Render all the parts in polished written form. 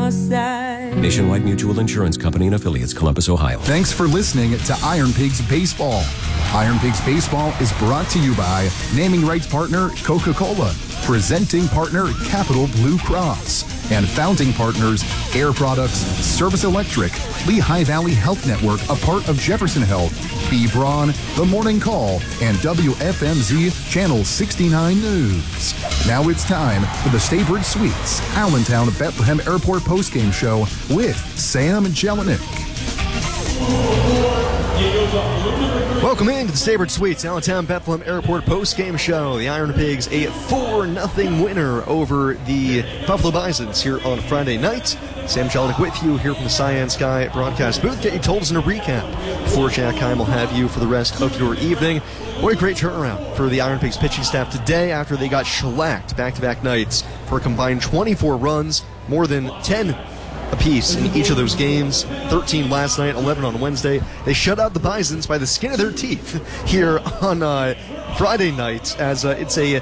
your side. Nationwide Mutual Insurance Company and affiliates, Columbus, Ohio. Thanks for listening to Iron Pigs Baseball. Iron Pigs Baseball is brought to you by naming rights partner Coca-Cola, presenting partner Capital Blue Cross, and founding partners Air Products, Service Electric, Lehigh Valley Health Network, a part of Jefferson Health, B. Braun, The Morning Call, and WFMZ Channel 69 News. Now it's time for the Staybridge Suites Allentown Bethlehem Airport postgame show with Sam Jelinek. Welcome into the Staybridge Suites Allentown Bethlehem Airport postgame show. The Iron Pigs a 4-0 winner over the Buffalo Bisons here on Friday night. Sam Jelinek with you here from the Cyan Sky broadcast booth. Get you told us in a recap before Jack Heim will have you for the rest of your evening. What a great turnaround for the Iron Pigs pitching staff today after they got shellacked back-to-back nights for a combined 24 runs, more than 10 apiece in each of those games. 13 last night, 11 on Wednesday. They shut out the Bisons by the skin of their teeth here on Friday night, as it's a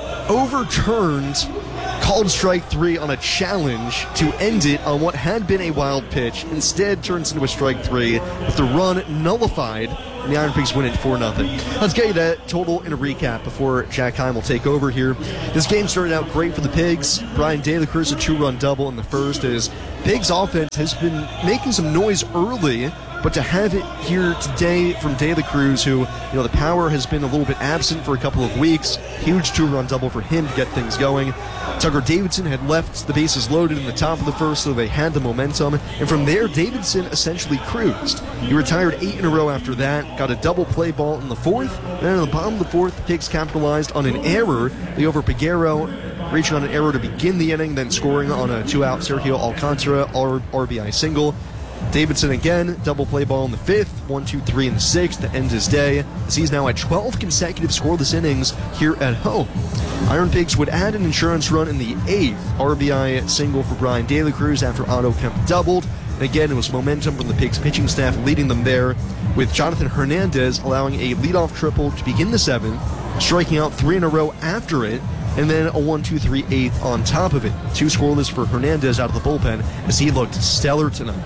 overturned called strike three on a challenge to end it on what had been a wild pitch. Instead turns into a strike three with the run nullified, and the Iron Pigs win it 4-0. Let's get you that total in a recap before Jack Heim will take over here. This game started out great for the Pigs. Brian De La Cruz a 2-run double in the first, as Pigs offense has been making some noise early, but to have it here today from De La Cruz, who, the power has been a little bit absent for a couple of weeks. Huge 2-run double for him to get things going. Tucker Davidson had left the bases loaded in the top of the first, so they had the momentum. And from there, Davidson essentially cruised. He retired 8 in a row after that, got a double play ball in the fourth. And then in the bottom of the fourth, the Pigs capitalized on an error. They over Peguero, reaching on an error to begin the inning, then scoring on a 2-out Sergio Alcantara RBI single. Davidson again, double play ball in the fifth, 1, 2, 3 in the sixth to end his day, as he's now at 12 consecutive scoreless innings here at home. Iron Pigs would add an insurance run in the eighth, RBI single for Brian De La Cruz after Otto Kemp doubled. And again, it was momentum from the Pigs pitching staff leading them there, with Jonathan Hernandez allowing a leadoff triple to begin the seventh, striking out 3 in a row after it, and then a 1, 2, 3 eighth on top of it. 2 scoreless for Hernandez out of the bullpen, as he looked stellar tonight.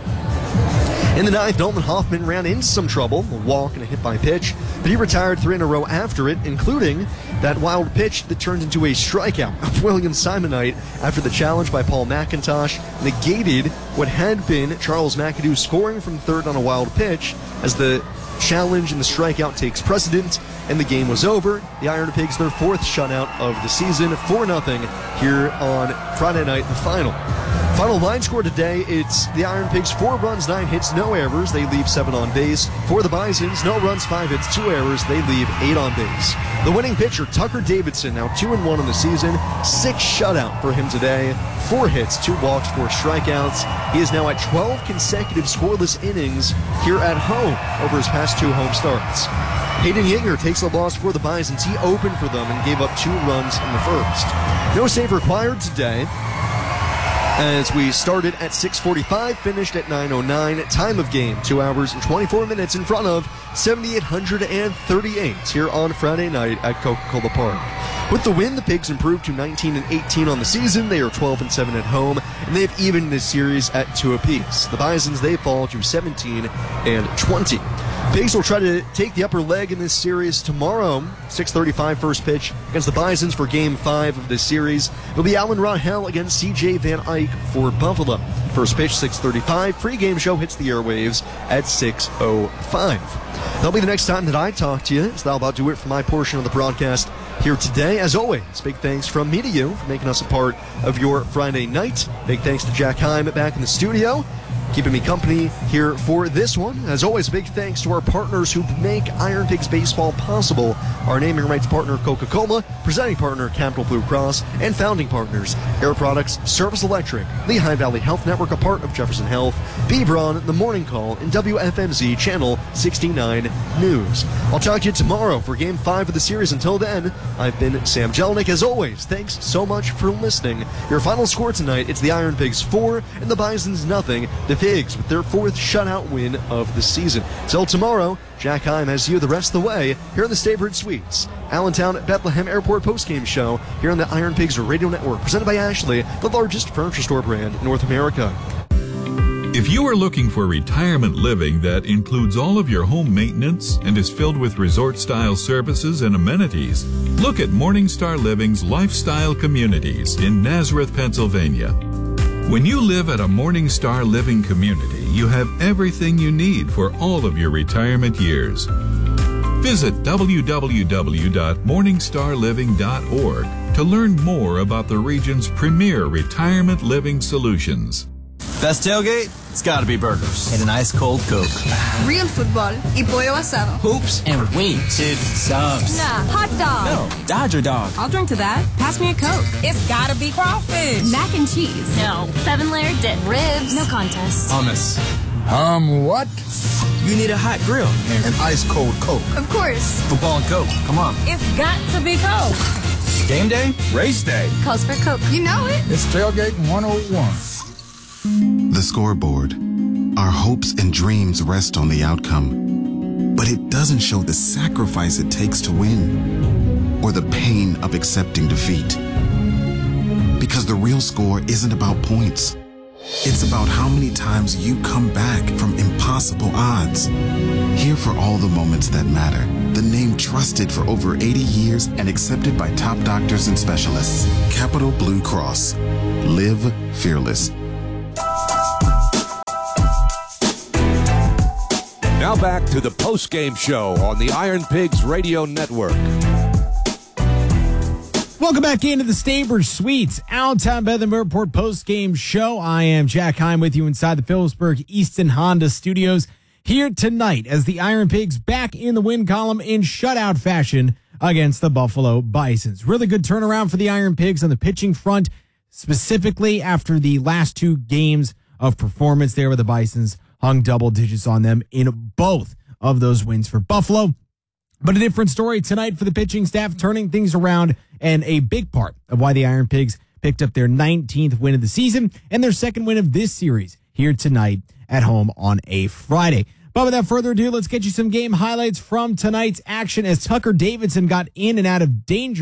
In the ninth, Dalton Hoffman ran into some trouble, a walk and a hit by pitch, but he retired 3 in a row after it, including that wild pitch that turned into a strikeout of William Simonite after the challenge by Paul McIntosh negated what had been Charles McAdoo scoring from third on a wild pitch, as the challenge and the strikeout takes precedent, and the game was over. The Iron Pigs, their 4th shutout of the season, 4-0 here on Friday night, the final. Final line score today, it's the Iron Pigs 4 runs, 9 hits, no errors. They leave 7 on base. For the Bisons, no runs, 5 hits, 2 errors. They leave 8 on base. The winning pitcher, Tucker Davidson, now 2-1 in the season. 6 shutout for him today. 4 hits, 2 walks, 4 strikeouts. He is now at 12 consecutive scoreless innings here at home over his past 2 home starts. Hayden Yinger takes the loss for the Bisons. He opened for them and gave up 2 runs in the first. No save required today, as we started at 6:45, finished at 9:09. Time of game, 2 hours and 24 minutes in front of 7,838 here on Friday night at Coca-Cola Park. With the win, the Pigs improved to 19-18 on the season. They are 12-7 at home, and they've evened this series at 2 apiece. The Bisons, they fall to 17-20. Pigs will try to take the upper leg in this series tomorrow. 6:35 first pitch against the Bisons for Game 5 of this series. It'll be Alan Rahel against C.J. Van Eyck for Buffalo. First pitch, 6:35. Pre-game show hits the airwaves at 6:05. That'll be the next time that I talk to you, so that'll about do it for my portion of the broadcast here today. As always, big thanks from me to you for making us a part of your Friday night. Big thanks to Jack Heim back in the studio, keeping me company here for this one. As always, big thanks to our partners who make Iron Pigs baseball possible. Our naming rights partner, Coca-Cola, presenting partner, Capital Blue Cross, and founding partners, Air Products, Service Electric, Lehigh Valley Health Network, a part of Jefferson Health, B. Braun, The Morning Call, and WFMZ Channel 69 News. I'll talk to you tomorrow for Game 5 of the series. Until then, I've been Sam Jelinek. As always, thanks so much for listening. Your final score tonight, it's the Iron Pigs 4 and the Bisons 0. The Pigs with their 4th shutout win of the season. Till tomorrow, Jack Heim has you the rest of the way here in the Staybird Suites. Allentown Bethlehem Airport postgame show here on the Iron Pigs Radio Network, presented by Ashley, the largest furniture store brand in North America. If you are looking for retirement living that includes all of your home maintenance and is filled with resort-style services and amenities, look at Morningstar Living's Lifestyle Communities in Nazareth, Pennsylvania. When you live at a Morningstar Living community, you have everything you need for all of your retirement years. Visit www.morningstarliving.org to learn more about the region's premier retirement living solutions. Best tailgate? It's gotta be burgers. And an ice cold Coke. Real football y pollo asado. Hoops and wings. Dude, subs. Nah, hot dog. No, Dodger dog. I'll drink to that. Pass me a Coke. It's gotta be crawfish. Mac and cheese. No. 7-layer dip. Ribs. No contest. Hummus. What? You need a hot grill. And an ice cold Coke. Of course. Football and Coke. Come on. It's got to be Coke. Game day? Race day. Calls for Coke. You know it. It's Tailgate 101. The scoreboard. Our hopes and dreams rest on the outcome, but it doesn't show the sacrifice it takes to win or the pain of accepting defeat. Because the real score isn't about points. It's about how many times you come back from impossible odds. Here for all the moments that matter. The name trusted for over 80 years and accepted by top doctors and specialists. Capital Blue Cross. Live fearless. Now back to the post-game show on the Iron Pigs Radio Network. Welcome back into the Staybird Suites, Allentown Bethlehem Airport post-game show. I am Jack Heim with you inside the Phillipsburg Easton Honda Studios here tonight as the Iron Pigs back in the win column in shutout fashion against the Buffalo Bisons. Really good turnaround for the Iron Pigs on the pitching front, specifically after the last 2 games of performance there with the Bisons hung double digits on them in both of those wins for Buffalo. But a different story tonight for the pitching staff, turning things around, and a big part of why the Iron Pigs picked up their 19th win of the season and their 2nd win of this series here tonight at home on a Friday. But without further ado, let's get you some game highlights from tonight's action as Tucker Davidson got in and out of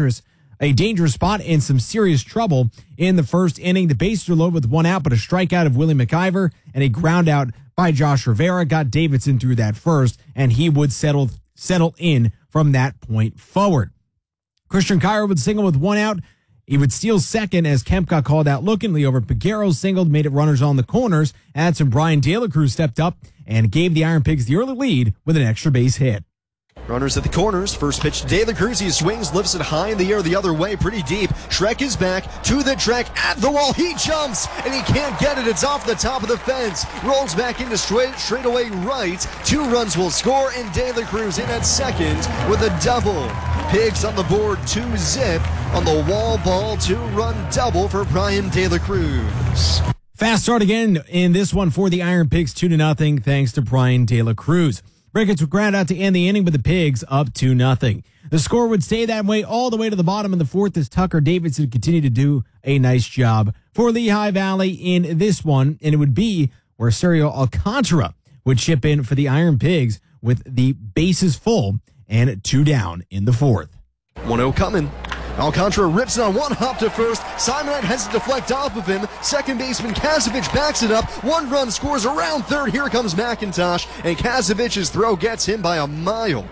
a dangerous spot in some serious trouble in the first inning. The bases are loaded with 1 out, but a strikeout of Willie McIver and a ground out by Josh Rivera got Davidson through that first, and he would settle in from that point forward. Christian Cairo would single with 1 out. He would steal second as Kemp got called out looking. Leo Piguero singled, made it runners on the corners. And some Brian De La Cruz stepped up and gave the Iron Pigs the early lead with an extra base hit. Runners at the corners. First pitch to De La Cruz. He swings, lifts it high in the air the other way, pretty deep. Shrek is back to the track at the wall. He jumps and he can't get it. It's off the top of the fence. Rolls back into straightaway right. 2 runs will score, and De La Cruz in at second with a double. Pigs on the board 2-zip on the wall ball. 2-run double for Brian De La Cruz. Fast start again in this one for the Iron Pigs, 2-0, thanks to Brian De La Cruz. Ricketts would ground out to end the inning with the Pigs up 2-0. The score would stay that way all the way to the bottom of the 4th as Tucker Davidson continued to do a nice job for Lehigh Valley in this one, and it would be where Sergio Alcantara would chip in for the Iron Pigs with the bases full and 2 down in the 4th. 1-0 coming. Alcantara rips it on 1 hop to first. Simonite has to deflect off of him. Second baseman Kazevich backs it up. 1 run scores around third. Here comes McIntosh, and Kazevich's throw gets him by a mile.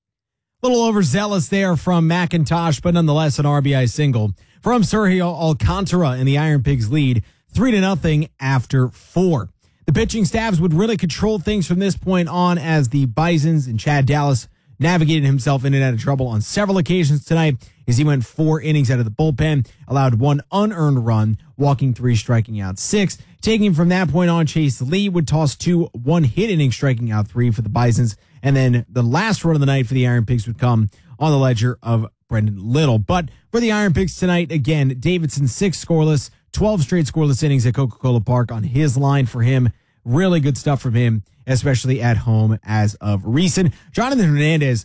A little overzealous there from McIntosh, but nonetheless an RBI single from Sergio Alcantara, and the Iron Pigs lead 3-0 after 4. The pitching staffs would really control things from this point on as the Bisons and Chad Dallas navigated himself in and out of trouble on several occasions tonight as he went 4 innings out of the bullpen, allowed 1 unearned run, walking 3, striking out 6. Taking from that point on, Chase Lee would toss 2 one-hit innings, striking out 3 for the Bisons. And then the last run of the night for the Iron Pigs would come on the ledger of Brendan Little. But for the Iron Pigs tonight, again, Davidson 6 scoreless, 12 straight scoreless innings at Coca-Cola Park on his line for him. Really good stuff from him, especially at home as of recent. Jonathan Hernandez,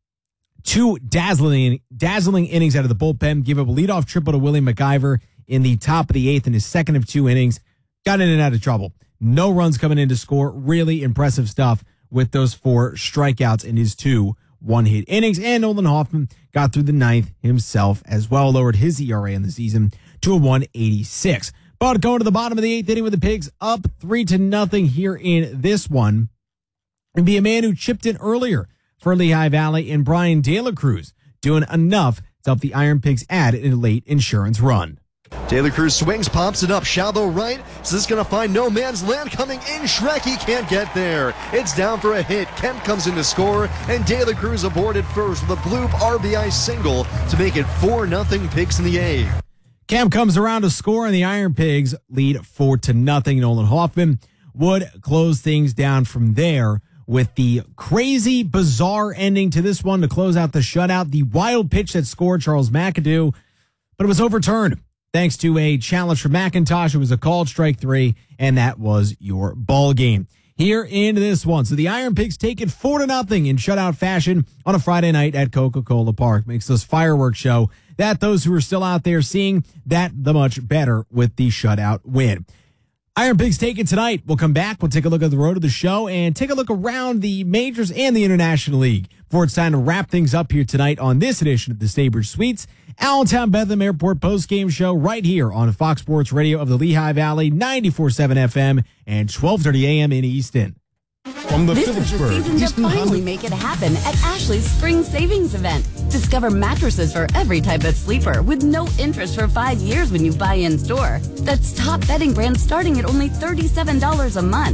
2 dazzling innings out of the bullpen, gave up a leadoff triple to Willie McIver in the top of the 8th in his second of 2 innings. Got in and out of trouble. No runs coming in to score. Really impressive stuff with those 4 strikeouts in his 2 one-hit innings. And Nolan Hoffman got through the 9th himself as well, lowered his ERA in the season to a 1.86. But going to the bottom of the 8th inning with the Pigs up 3-0 here in this one, and be a man who chipped in earlier for Lehigh Valley and Brian De La Cruz, doing enough to help the Iron Pigs add in a late insurance run. De La Cruz swings, pops it up, shallow right. Is this going to find no man's land? Coming in, Shrek, he can't get there. It's down for a hit. Kemp comes in to score, and De La Cruz aboarded first with a bloop RBI single to make it 4-0 Pigs in the A. Kemp comes around to score, and the Iron Pigs lead 4-0. Nolan Hoffman would close things down from there with the crazy, bizarre ending to this one to close out the shutout. The wild pitch that scored Charles McAdoo, but it was overturned thanks to a challenge from McIntosh. It was a called strike 3, and that was your ball game here in this one. So the Iron Pigs take it 4-0 in shutout fashion on a Friday night at Coca-Cola Park. Makes this fireworks show that those who are still out there seeing that the much better with the shutout win. Iron Pigs take it tonight. We'll come back. We'll take a look at the road of the show and take a look around the majors and the International League before it's time to wrap things up here tonight on this edition of the Staybridge Suites, Allentown Bethlehem Airport postgame show right here on Fox Sports Radio of the Lehigh Valley, 94.7 FM and 12:30 a.m. in Easton. From the This is the season to finally make it happen at Ashley's Spring Savings Event. Discover mattresses for every type of sleeper with no interest for 5 years when you buy in store. That's top bedding brands starting at only $37 a month.